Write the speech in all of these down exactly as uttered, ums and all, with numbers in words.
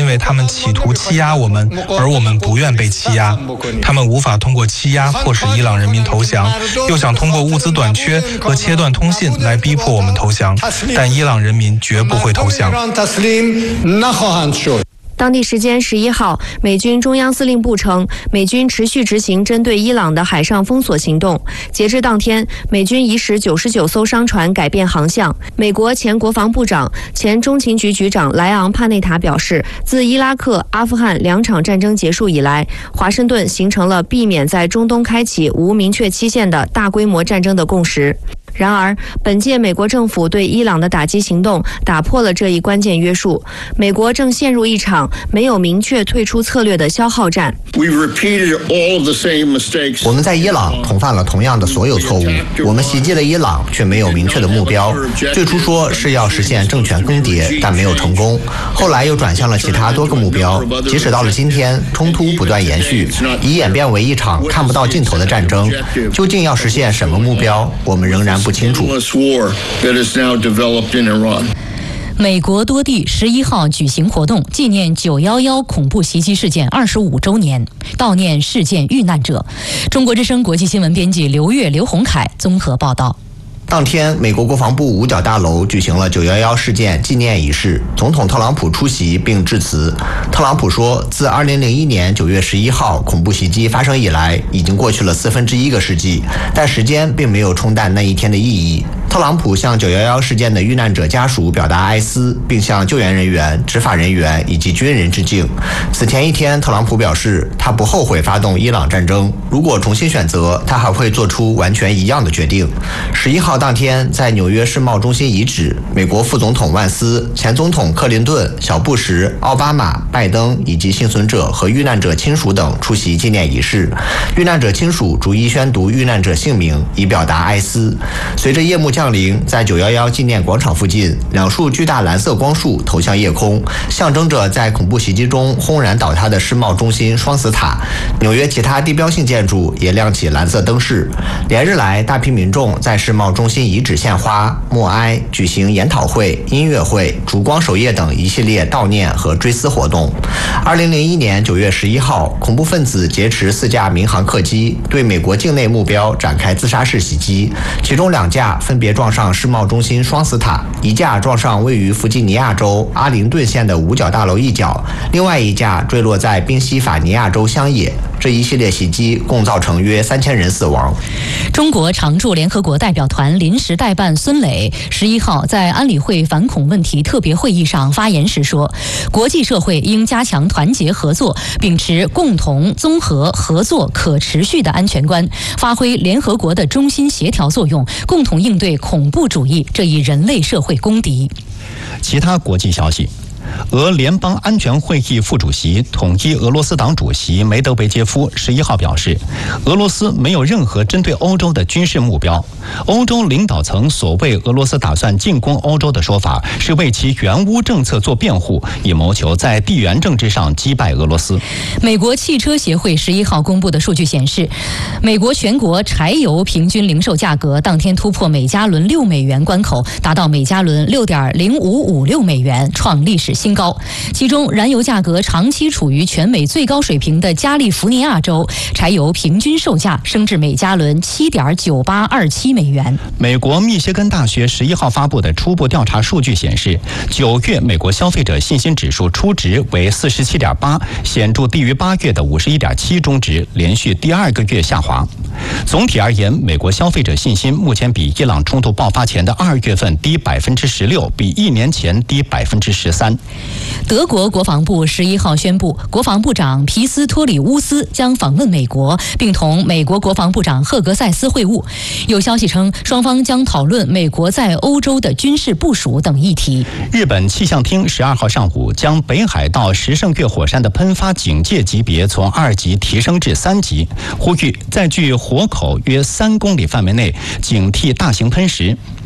为他们企图欺压我们，而我们不愿被欺压。他们无法通过欺压迫使伊朗人民投降，又想通过物资短缺和切断通信来逼迫我们投降，但伊朗人民绝不会投降。 当地时间十一号，美军中央司令部称，美军持续执行针对伊朗的海上封锁行动。截至当天，美军已使九十九艘商船改变航向。美国前国防部长、前中情局局长莱昂·帕内塔表示，自伊拉克、阿富汗两场战争结束以来，华盛顿形成了避免在中东开启无明确期限的大规模战争的共识。然而，本届美国政府对伊朗的打击行动打破了这一关键约束。美国正陷入一场没有明确退出策略的消耗战。 我们在伊朗重犯了同样的所有错误。我们袭击了伊朗，却没有明确的目标。最初说是要实现政权更迭，但没有成功。后来又转向了其他多个目标。即使到了今天，冲突不断延续，已演变为一场看不到尽头的战争。究竟要实现什么目标，我们仍然不清楚。 美国多地十一号举行活动，纪念九一一恐怖袭击事件二十五周年，悼念事件遇难者。中国之声国际新闻编辑刘越、刘洪凯综合报道。 当天，美国国防部五角大楼举行了九一一事件纪念仪式，总统特朗普出席并致辞。特朗普说，自二零零一年九月十一号恐怖袭击发生以来，已经过去了四分之一个世纪，但时间并没有冲淡那一天的意义。特朗普向九一一事件的遇难者家属表达哀思，并向救援人员、执法人员以及军人致敬。此前一天，特朗普表示，他不后悔发动伊朗战争，如果重新选择，他还会做出完全一样的决定。十一号当天，在纽约世贸中心遗址，美国副总统万斯、前总统克林顿、小布什、奥巴马、拜登以及幸存者和遇难者亲属等出席纪念仪式。遇难者亲属逐一宣读遇难者姓名，以表达哀思。随着夜幕降临，在九一一纪念广场附近，两束巨大蓝色光束投向夜空，象征着在恐怖袭击中轰然倒塌的世贸中心双子塔。纽约其他地标性建筑也亮起蓝色灯饰。连日来，大批民众在世贸中心遗址献花、默哀、举行研讨会、音乐会、烛光守夜等一系列悼念和追思活动。二零零一年九月十一号，恐怖分子劫持四架民航客机，对美国境内目标展开自杀式袭击，其中两架分别撞上世贸中心双子塔，一架撞上位于弗吉尼亚州阿灵顿县的五角大楼一角，另外一架坠落在宾夕法尼亚州乡野。这一系列袭击共造成约三千人死亡。 中国常驻联合国代表团临时代办孙磊十一号在安理会反恐问题特别会议上发言时说，国际社会应加强团结合作，秉持共同、综合、合作、可持续的安全观，发挥联合国的中心协调作用，共同应对恐怖主义这一人类社会公敌。 其他国际消息。俄联邦安全会议副主席、统一俄罗斯党主席梅德韦杰夫十一号表示，俄罗斯没有任何针对欧洲的军事目标。欧洲领导层所谓俄罗斯打算进攻欧洲的说法，是为其援乌政策做辩护，以谋求在地缘政治上击败俄罗斯。 美国汽车协会十一号公布的数据显示，美国全国柴油平均零售价格当天突破每加仑六美元关口，达到每加仑六点零五五六美元，创历史新高。其中，燃油价格长期处于全美最高水平的加利福尼亚州，柴油平均售价升至每加仑七点九八二七美元。 美国密歇根大学十一号发布的初步调查数据显示，九月美国消费者信心指数初值为四十七点八，显著低于八月的五十一点七中值，连续第二个月下滑。总体而言，美国消费者信心目前比伊朗冲突爆发前的二月份低百分之十六，比一年前低百分之十三。 德国国防部十一号宣布，国防部长皮斯托里乌斯将访问美国，并同美国国防部长赫格塞斯会晤。有消息称，双方将讨论美国在欧洲的军事部署等议题。 日本气象厅十二号上午将北海道十胜岳火山的喷发警戒级别从二级提升至三级，呼吁在距火口约三公里范围内警惕大型喷石。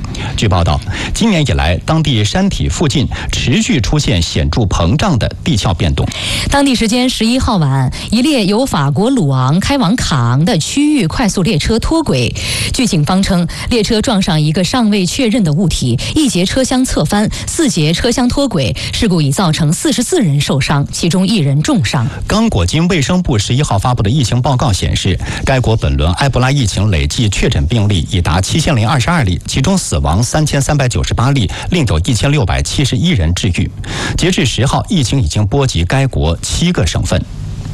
据报道，今年以来，当地山体附近持续出现显著膨胀的地壳变动。 当地时间十一号晚，一列由法国鲁昂开往卡昂的区域快速列车脱轨。据警方称，列车撞上一个尚未确认的物体，一节车厢侧翻，四节车厢脱轨。事故已造成四十四人受伤，其中一人重伤。 刚果金卫生部十一号发布的疫情报告显示，该国本轮埃博拉疫情累计确诊病例已达七千零二十二例，其中死亡三千三百九十八例，另有一千六百七十一人治愈。截至十号，疫情已经波及该国七个省份。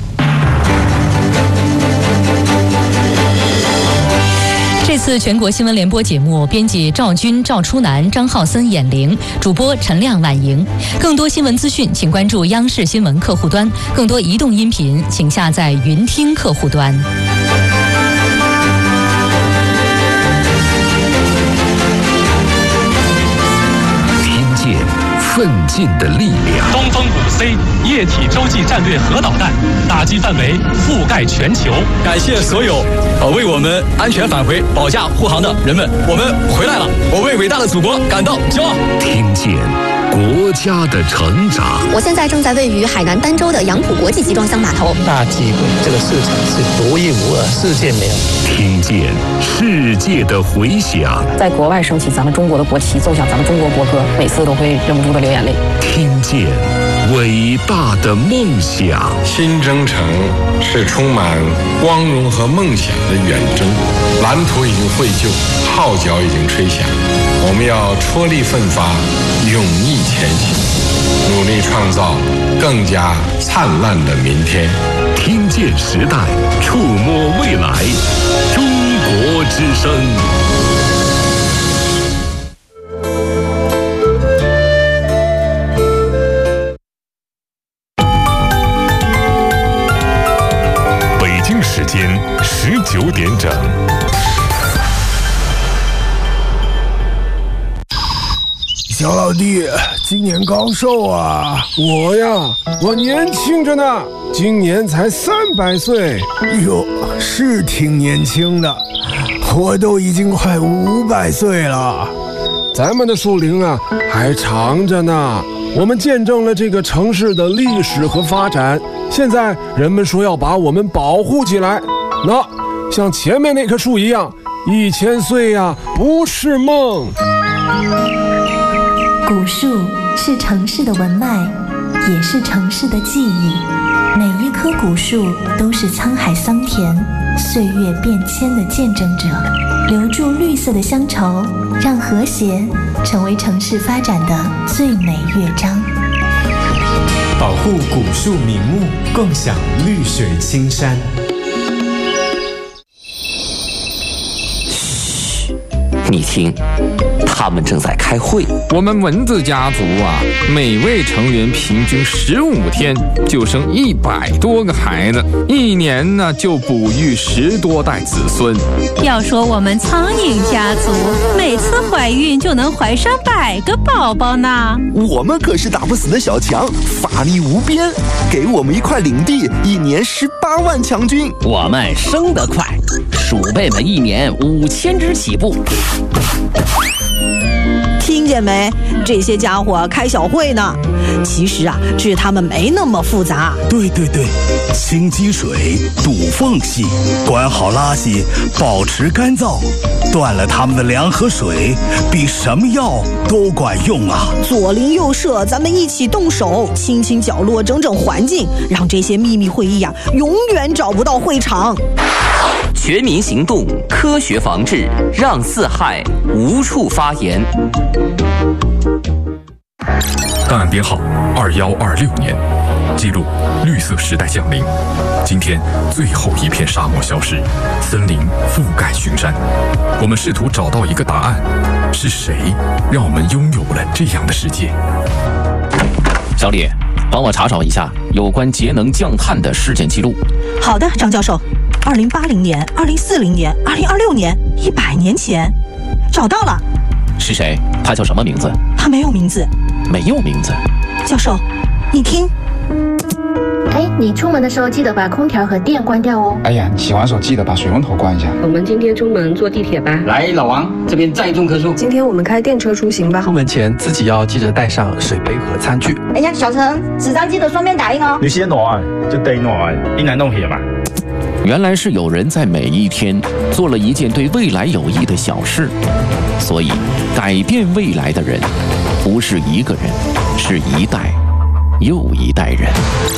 这次全国新闻联播节目，编辑赵军、赵初南、张浩森、演铃，主播陈亮、婉莹。更多新闻资讯，请关注央视新闻客户端；更多移动音频，请下载云听客户端。 听见奋进的力量。 东风五 C 液体洲际战略核导弹打击范围覆盖全球。 感谢所有呃为我们安全返回保驾护航的人们，我们回来了，我为伟大的祖国感到骄傲。 听见国家的成长。 我现在正在位于海南儋州的杨浦国际集装箱码头。 大机会，这个市场是独一无二，世界没有。 听见世界的回响。 在国外升起咱们中国的国旗，奏响咱们中国国歌，每次都会忍不住的流眼泪。 听见伟大的梦想。 新征程是充满光荣和梦想的远征，蓝图已经绘就，号角已经吹响，我们要踔厉奋发，勇毅前行，努力创造更加灿烂的明天。 听见时代，触摸未来，中国之声。北京时间十九点整。 小老弟，今年高寿啊？ 我呀，我年轻着呢，今年才三百岁。 哟，是挺年轻的，我都已经快五百岁了。 咱们的树龄啊，还长着呢。我们见证了这个城市的历史和发展，现在人们说要把我们保护起来。那像前面那棵树一样，一千岁呀，不是梦。 古树是城市的文脉，也是城市的记忆。每一棵古树都是沧海桑田、岁月变迁的见证者，留住绿色的乡愁，让和谐成为城市发展的最美乐章。 保护古树名木，共享绿水青山。 你听，他们正在开会。 我们蚊子家族啊，每位成员平均十五天就生一百多个孩子，一年呢就哺育十多代子孙。 要说我们苍蝇家族，每次怀孕就能怀上百个宝宝呢。 我们可是打不死的小强，法力无边，给我们一块领地，一年十八万强军。 我们生得快，鼠辈们一年五千只起步。 听见没？这些家伙开小会呢。其实啊，治他们没那么复杂。 对对对，清积水，堵缝隙，管好垃圾，保持干燥，断了他们的粮和水，比什么药都管用啊！ 左邻右舍，咱们一起动手，清清角落，整整环境，让这些秘密会议啊，永远找不到会场。 全民行动，科学防治，让四害无处发言。 档案编号二幺二六年，记录绿色时代降临。今天最后一片沙漠消失，森林覆盖群山。我们试图找到一个答案：是谁让我们拥有了这样的世界？ 小李，帮我查找一下有关节能降碳的事件记录。 好的，张教授。二零八零年、二零四零年、二零二六年，一百年前，找到了。 是谁？他叫什么名字？ 他没有名字。 没有名字。 教授，你听。 哎，你出门的时候记得把空调和电关掉哦。 哎呀，你洗完手记得把水龙头关一下。 我们今天出门坐地铁吧。 来，老王，这边再种棵树。 今天我们开电车出行吧。 出门前自己要记得带上水杯和餐具。 哎呀，小陈，纸张记得双面打印哦。 你先拿，就得拿，你来弄些嘛。 原来是有人在每一天做了一件对未来有益的小事，所以改变未来的人不是一个人，是一代又一代人。